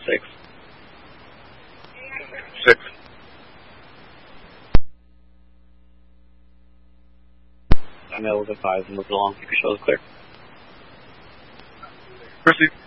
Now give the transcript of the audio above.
6. 6. I'm able to 5 and move it along. You can show us clear. Proceed.